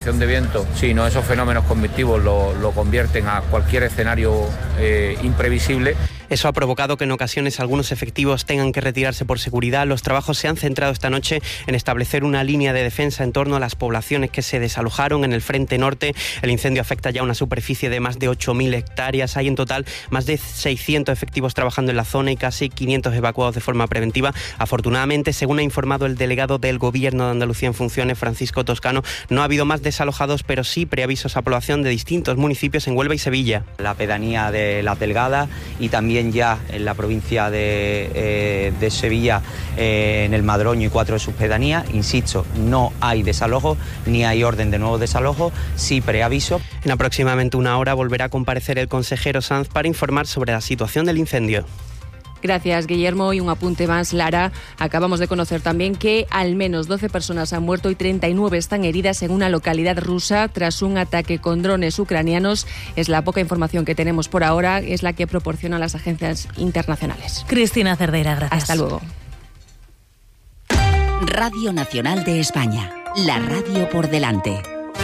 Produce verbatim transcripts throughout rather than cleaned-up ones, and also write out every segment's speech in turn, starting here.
dirección de viento, sino esos fenómenos convectivos lo, lo convierten a cualquier escenario eh, imprevisible. Eso ha provocado que en ocasiones algunos efectivos tengan que retirarse por seguridad. Los trabajos se han centrado esta noche en establecer una línea de defensa en torno a las poblaciones que se desalojaron en el frente norte. El incendio afecta ya una superficie de más de ocho mil hectáreas. Hay en total más de seiscientos efectivos trabajando en la zona y casi quinientos evacuados de forma preventiva. Afortunadamente, según ha informado el delegado del Gobierno de Andalucía en funciones, Francisco Toscano, no ha habido más desalojados, pero sí preavisos a población de distintos municipios en Huelva y Sevilla. La pedanía de Las Delgadas y también ya en la provincia de, eh, de Sevilla, eh, en el Madroño y cuatro de sus pedanías. Insisto, no hay desalojo ni hay orden de nuevo desalojo, sí preaviso. En aproximadamente una hora volverá a comparecer el consejero Sanz para informar sobre la situación del incendio. Gracias, Guillermo. Y un apunte más, Lara. Acabamos de conocer también que al menos doce personas han muerto y treinta y nueve están heridas en una localidad rusa tras un ataque con drones ucranianos. Es la poca información que tenemos por ahora, es la que proporcionan las agencias internacionales. Cristina Cerdeira, gracias. Hasta luego. Radio Nacional de España, la radio por delante.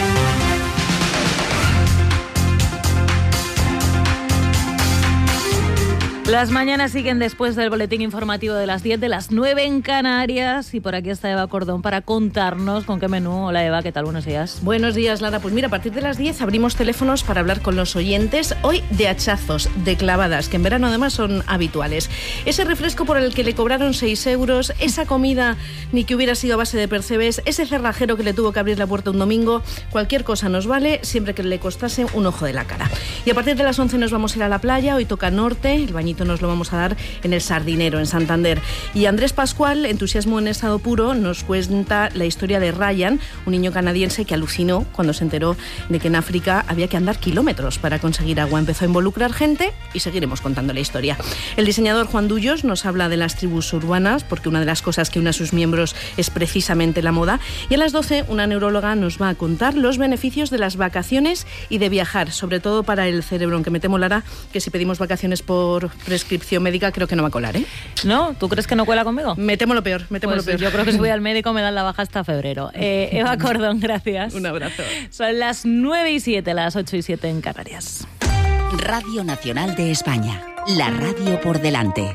Las mañanas siguen después del boletín informativo de las diez, de las nueve en Canarias, y por aquí está Eva Cordón para contarnos con qué menú. Hola Eva, ¿qué tal? Buenos días. Buenos días, Lara. Pues mira, a partir de las diez abrimos teléfonos para hablar con los oyentes, hoy de hachazos, de clavadas, que en verano además son habituales. Ese refresco por el que le cobraron seis euros, esa comida ni que hubiera sido a base de percebes, ese cerrajero que le tuvo que abrir la puerta un domingo, cualquier cosa nos vale, siempre que le costase un ojo de la cara. Y a partir de las once nos vamos a ir a la playa, hoy toca norte, el bañito nos lo vamos a dar en el Sardinero, en Santander. Y Andrés Pascual, entusiasmo en estado puro, nos cuenta la historia de Ryan, un niño canadiense que alucinó cuando se enteró de que en África había que andar kilómetros para conseguir agua. Empezó a involucrar gente y seguiremos contando la historia. El diseñador Juan Dullos nos habla de las tribus urbanas, porque una de las cosas que une a sus miembros es precisamente la moda. Y a las doce, una neuróloga nos va a contar los beneficios de las vacaciones y de viajar, sobre todo para el cerebro, aunque me temo, Lara, que si pedimos vacaciones por prescripción médica creo que no va a colar, ¿eh? ¿No? ¿Tú crees que no cuela conmigo? Me temo lo peor, me temo pues lo peor. Yo creo que si voy al médico me dan la baja hasta febrero. Eh, Eva Cordón, gracias. Un abrazo. Son las nueve y siete, las ocho y siete en Canarias. Radio Nacional de España, la radio por delante.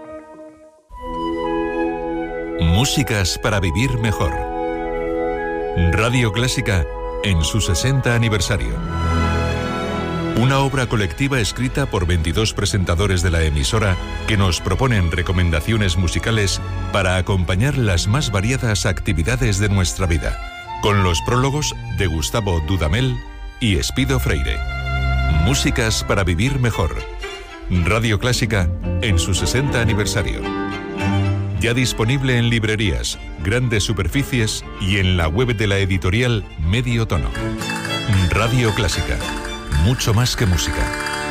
Músicas para vivir mejor. Radio Clásica en su sesenta aniversario. Una obra colectiva escrita por veintidós presentadores de la emisora que nos proponen recomendaciones musicales para acompañar las más variadas actividades de nuestra vida, con los prólogos de Gustavo Dudamel y Espido Freire. Músicas para vivir mejor. Radio Clásica en su sesenta aniversario. Ya disponible en librerías, grandes superficies y en la web de la editorial Medio Tono. Radio Clásica. Mucho más que música.